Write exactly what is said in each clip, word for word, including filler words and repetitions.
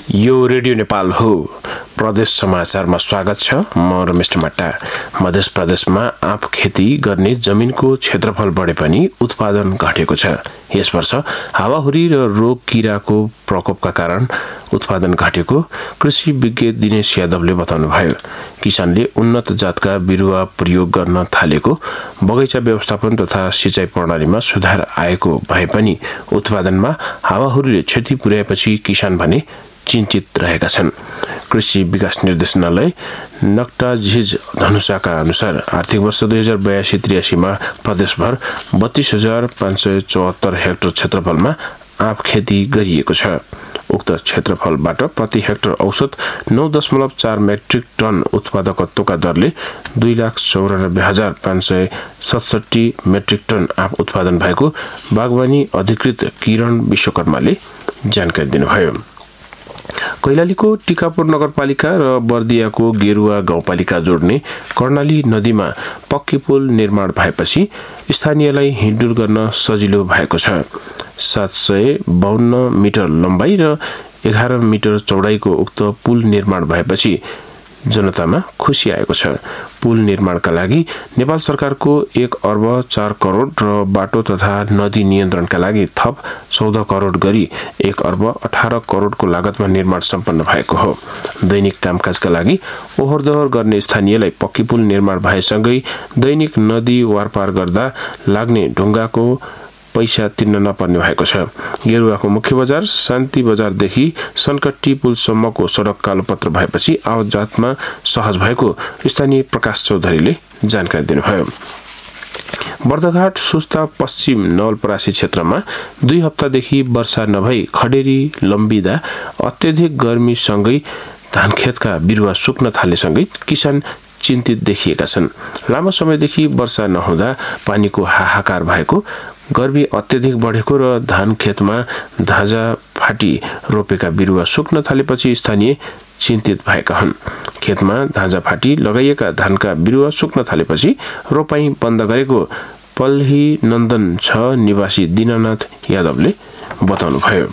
यो रेडियो नेपाल हो। प्रदेश समाचारमा स्वागत छ। म रमेश टमाटा। मध्य प्रदेशमा आँप खेती गर्ने जमिनको क्षेत्रफल बढे पनि उत्पादन घटेको छ। यस वर्ष हावाहुरी र रोग किराको प्रकोपका कारण उत्पादन घटेको कृषि विज्ञ दिनेश यादवले बताउनुभयो। किसानले उन्नत जातका बिरुवा प्रयोग गर्न थालेको, बगैँचा व्यवस्थापन तथा सिँचाइ प्रणालीमा सुधार आएको भए पनि उत्पादनमा हावाहुरीले क्षति पुर्याएपछि किसान भने चिन्तित रहेका छन्। कृषि विकास निर्देशनालय नक्टाझिज धनुषाका अनुसार आर्थिक वर्ष दुई हजार बयासी त्रियासीमा प्रदेशभर बत्तीस हजार पाँच सय चौहत्तर हेक्टर क्षेत्रफलमा आँप खेती गरिएको छ। उक्त क्षेत्रफलबाट प्रति हेक्टर औसत नौ दशमलव चार मेट्रिक टन उत्पादकत्वका दरले दुई लाख चौरानब्बे हजार पाँच सय सतसठी मेट्रिक टन आँप उत्पादन भएको बागवानी अधिकृत किरण विश्वकर्माले जानकारी दिनुभयो। कैलालीको टिकापुर नगरपालिका र बर्दियाको गेरुवा गाउँपालिका जोड्ने कर्णाली नदीमा पक्की पुल निर्माण भएपछि स्थानीयलाई हिँडडुल गर्न सजिलो भएको छ। सात सय बाहन्न मिटर लम्बाइ र एघार मिटर चौडाइको उक्त पुल निर्माण भएपछि जनतामा खुसी आएको छ। पुल निर्माणका लागि नेपाल सरकारको एक अर्ब चार करोड र बाटो तथा नदी नियन्त्रणका लागि थप चौध करोड गरी एक अर्ब अठार करोडको लागतमा निर्माण सम्पन्न भएको हो। दैनिक कामकाजका लागि ओहोर दोहोर गर्ने स्थानीयलाई पक्की पुल निर्माण भएसँगै दैनिक नदी वारपार गर्दा लाग्ने ढुङ्गाको पैसा तिर्न नपर्ने भएको छ। गेरुवाको मुख्य बजार शान्ति बजारदेखि सनकट्टी पुलसम्मको सडक कालोपत्र भएपछि आवत जातमा सहज भएको स्थानीय प्रकाश चौधरीले जानकारी दिनुभयो। बर्दघाट सुस्ता पश्चिम नवलपरासी क्षेत्रमा दुई हप्तादेखि वर्षा नभई खडेरी लम्बिँदा अत्यधिक गर्मीसँगै धानखेतका बिरुवा सुक्न थालेसँगै किसान चिन्तित देखिएका छन्। लामो समयदेखि वर्षा नहुँदा पानीको हाहाकार भएको, गर्मी अत्यधिक बढेको र धान खेतमा धाजा फाटी रोपेका बिरुवा सुक्न थालेपछि स्थानीय चिन्तित भएका हुन्। खेतमा धाजा फाटी लगाइएका धानका बिरुवा सुक्न थालेपछि रोपाई बन्द गरेको पल्ही नन्दन छ निवासी दीननाथ यादवले बताउनुभयो।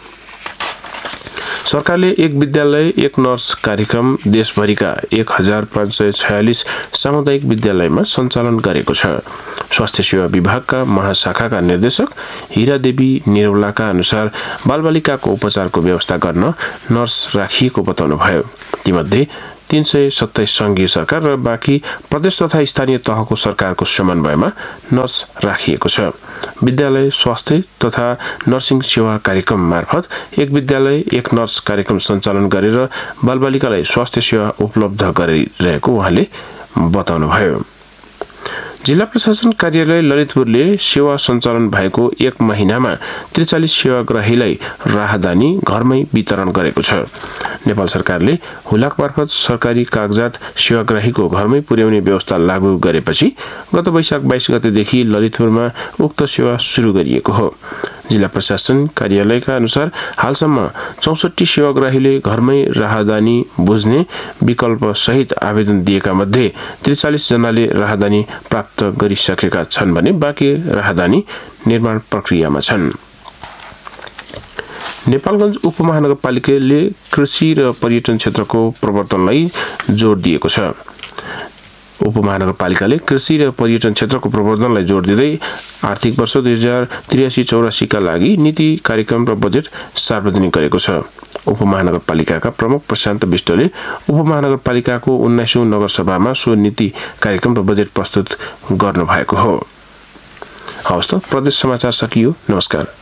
सरकारले एक विद्यालय एक नर्स कार्यक्रम देशभरिका एक हजार पाँच सय छयालिस सामुदायिक विद्यालयमा सञ्चालन गरेको छ। स्वास्थ्य सेवा विभागका महाशाखाका निर्देशक हिरा देवी निरौलाका अनुसार बालबालिकाको उपचारको व्यवस्था गर्न नर्स राखिएको बताउनुभयो। तीमध्ये तीन सय सत्ताइस संघीय सरकार र बाँकी प्रदेश तथा स्थानीय तहको सरकारको समन्वयमा नर्स राखिएको छ। विद्यालय स्वास्थ्य तथा नर्सिङ सेवा कार्यक्रम मार्फत एक विद्यालय एक नर्स कार्यक्रम सञ्चालन गरेर बालबालिकालाई स्वास्थ्य सेवा उपलब्ध गरिरहेको उहाँले बताउनुभयो। जिल्ला प्रशासन कार्यालय ललितपुरले सेवा सञ्चालन भएको एक महिनामा त्रिचालिस सेवाग्राहीलाई राहदानी घरमै वितरण गरेको छ। नेपाल सरकारले हुलाक मार्फत सरकारी कागजात सेवाग्राहीको घरमै पुर्याउने व्यवस्था लागू गरेपछि गत वैशाख बाइस गतेदेखि ललितपुरमा उक्त सेवा सुरु गरिएको हो। जिल्ला प्रशासन कार्यालयका अनुसार हालसम्म चौसठी सेवाग्राहीले घरमै राहदानी बुझ्ने विकल्प सहित आवेदन दिएका मध्ये त्रिचालिस जनाले राहदानी प्राप्त गरिसकेका छन् भने बाँकी राहदानी निर्माण प्रक्रियामा छन्। नेपालगञ्ज उपमहानगरपालिकाले कृषि र पर्यटन क्षेत्रको प्रवर्तनलाई जोड दिएको छ। उपमहानगरपालिकाले कृषि र पर्यटन क्षेत्रको प्रवर्धनलाई जोड दिँदै आर्थिक वर्ष दुई हजार त्रियासी चौरासीका लागि नीति कार्यक्रम र बजेट सार्वजनिक गरेको छ। उपमहानगरपालिकाका प्रमुख प्रशान्त विष्टले उपमहानगरपालिकाको उन्नाइसौं नगरसभामा सो नीति कार्यक्रम र बजेट प्रस्तुत गर्नु भएको हो। हवस् त, प्रदेश समाचार सकियो। नमस्कार।